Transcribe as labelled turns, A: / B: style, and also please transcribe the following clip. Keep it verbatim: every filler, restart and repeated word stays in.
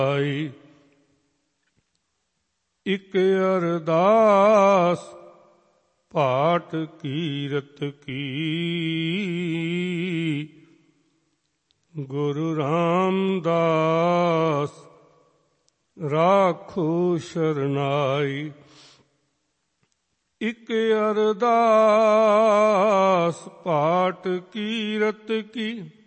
A: ਇਕ ਅਰਦਾਸ ਪਾਠ ਕੀਰਤ ਕੀ, ਗੁਰੂ ਰਾਮਦਾਸ ਰਾਖੋ ਸ਼ਰਨਾਈ। ਇਕ ਅਰਦਾਸ ਪਾਠ ਕੀਰਤ ਕੀ,